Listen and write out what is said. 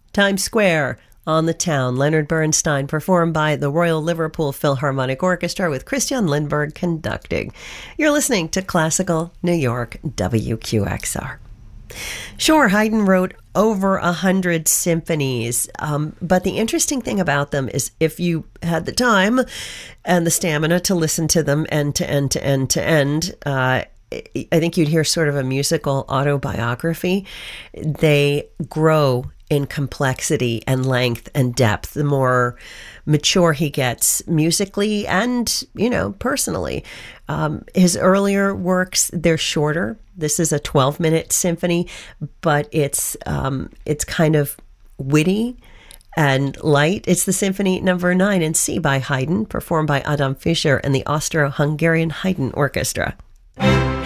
Times Square on the Town. Leonard Bernstein, performed by the Royal Liverpool Philharmonic Orchestra with Christian Lindberg conducting. You're listening to Classical New York, WQXR. Sure, Haydn wrote over 100 symphonies, but the interesting thing about them is if you had the time and the stamina to listen to them end to end to end to end, I think you'd hear sort of a musical autobiography. They grow in complexity and length and depth the more mature he gets musically and, personally. His earlier works, they're shorter. This is a 12-minute symphony, but it's kind of witty and light. It's the Symphony Number 9 in C by Haydn, performed by Adam Fischer and the Austro-Hungarian Haydn Orchestra.